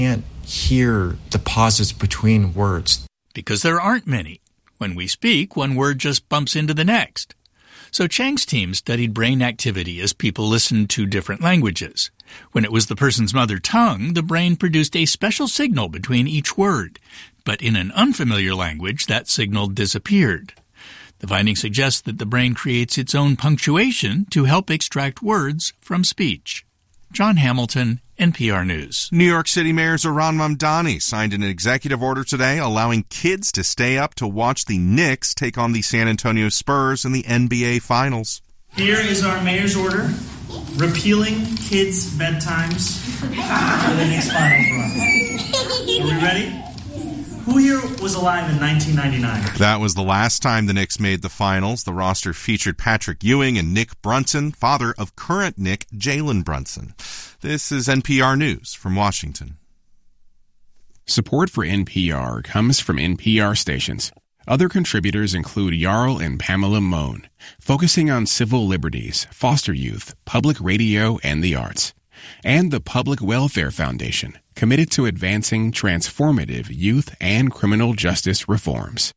Can't hear the pauses between words. Because there aren't many. When we speak, one word just bumps into the next. So Chang's team studied brain activity as people listened to different languages. When it was the person's mother tongue, the brain produced a special signal between each word. But in an unfamiliar language, that signal disappeared. The finding suggests that the brain creates its own punctuation to help extract words from speech. John Hamilton, NPR News. New York City Mayor Zohran Mamdani signed an executive order today allowing kids to stay up to watch the Knicks take on the San Antonio Spurs in the NBA Finals. Here is our mayor's order repealing kids' bedtimes for the Knicks Finals run. Are we ready? Who here was alive in 1999? That was the last time the Knicks made the finals. The roster featured Patrick Ewing and Nick Brunson, father of current Knick Jalen Brunson. This is NPR News from Washington. Support for NPR comes from NPR stations. Other contributors include Jarl and Pamela Mohn, focusing on civil liberties, foster youth, public radio, and the arts. And the Public Welfare Foundation, committed to advancing transformative youth and criminal justice reforms.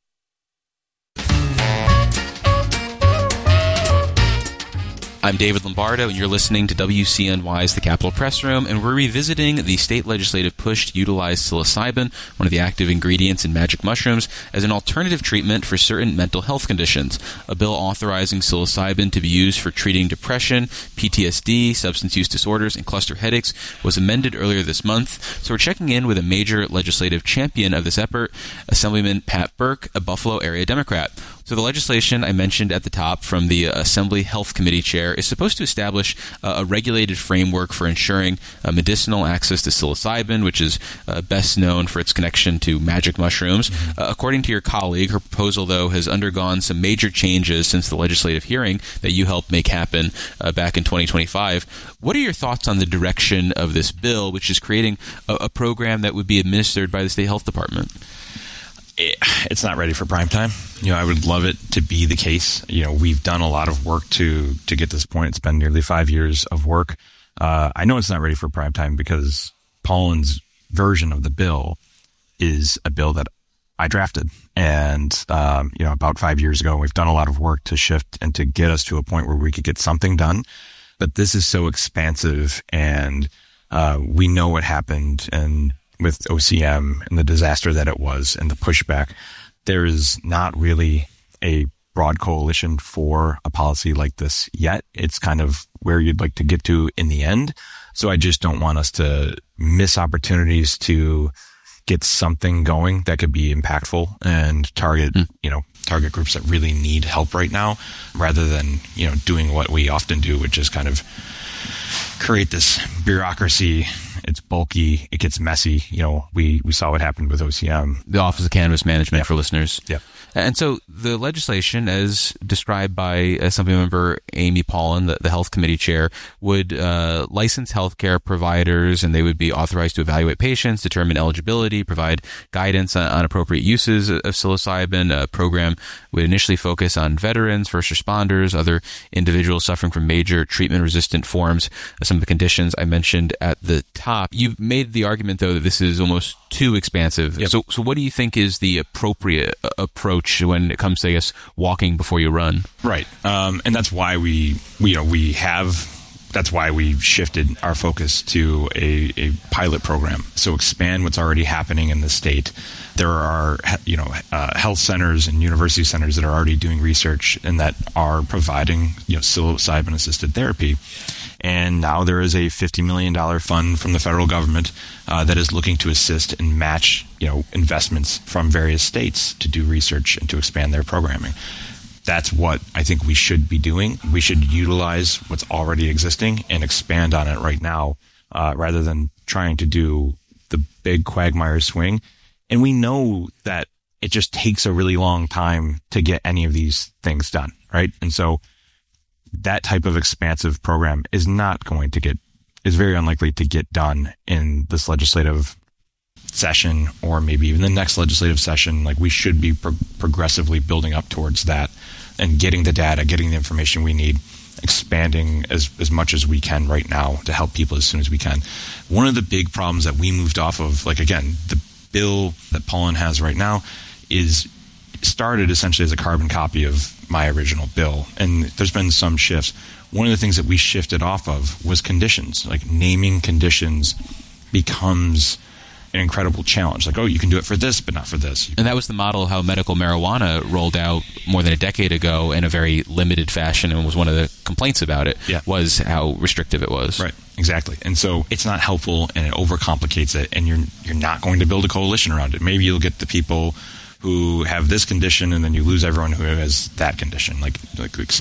I'm David Lombardo, and you're listening to WCNY's The Capitol Press Room, and we're revisiting the state legislative push to utilize psilocybin, one of the active ingredients in magic mushrooms, as an alternative treatment for certain mental health conditions. A bill authorizing psilocybin to be used for treating depression, PTSD, substance use disorders, and cluster headaches was amended earlier this month. So we're checking in with a major legislative champion of this effort, Assemblyman Pat Burke, a Buffalo area Democrat. So the legislation I mentioned at the top from the Assembly Health Committee chair is supposed to establish a regulated framework for ensuring medicinal access to psilocybin, which is best known for its connection to magic mushrooms. According to your colleague, her proposal, though, has undergone some major changes since the legislative hearing that you helped make happen back in 2025. What are your thoughts on the direction of this bill, which is creating a program that would be administered by the State Health Department? It's not ready for prime time. I would love it to be the case. We've done a lot of work to get this point. It's been nearly 5 years of work. I know it's not ready for prime time because Pollen's version of the bill is a bill that I drafted. And, about 5 years ago, we've done a lot of work to shift and to get us to a point where we could get something done. But this is so expansive, and we know what happened and with OCM and the disaster that it was and the pushback. There is not really a broad coalition for a policy like this yet. It's kind of where you'd like to get to in the end. So I just don't want us to miss opportunities to get something going that could be impactful and target groups that really need help right now, rather than, doing what we often do, which is kind of create this bureaucracy. It's bulky. It gets messy. We saw what happened with OCM. The Office of Cannabis Management, yep. For listeners. Yep. And so the legislation, as described by Assemblymember Amy Pollen, the Health Committee chair, would license healthcare providers, and they would be authorized to evaluate patients, determine eligibility, provide guidance on appropriate uses of psilocybin. A program would initially focus on veterans, first responders, other individuals suffering from major treatment-resistant forms, some of the conditions I mentioned at the top. You've made the argument, though, that this is almost too expansive. Yep. So what do you think is the appropriate approach when it comes to, I guess, walking before you run? Right. And that's why that's why we shifted our focus to a pilot program. So expand what's already happening in the state. There are, health centers and university centers that are already doing research and that are providing, psilocybin-assisted therapy. And now there is a $50 million fund from the federal government that is looking to assist and match, investments from various states to do research and to expand their programming. That's what I think we should be doing. We should utilize what's already existing and expand on it right now, rather than trying to do the big quagmire swing. And we know that it just takes a really long time to get any of these things done, right? And so that type of expansive program is very unlikely to get done in this legislative session, or maybe even the next legislative session. Like, we should be progressively building up towards that and getting the data, getting the information we need, expanding as much as we can right now to help people as soon as we can. One of the big problems that we moved off of, like, again, the bill that Poland has right now is started essentially as a carbon copy of my original bill, and there's been some shifts. One of the things that we shifted off of was conditions. Like, naming conditions becomes an incredible challenge. Like, oh, you can do it for this, but not for this. And that was the model how medical marijuana rolled out more than a decade ago in a very limited fashion, and was one of the complaints about it, was how restrictive it was. Right, exactly. And so it's not helpful, and it overcomplicates it, and you're not going to build a coalition around it. Maybe you'll get the people who have this condition, and then you lose everyone who has that condition. Like